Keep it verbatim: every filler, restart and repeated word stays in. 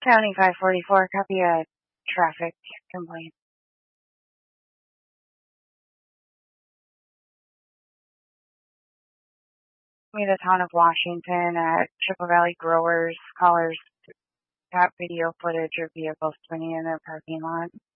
County five forty-four, copy a traffic complaint. Me, the town of Washington at Chippewa Valley Growers. Callers got video footage of vehicles spinning in their parking lot.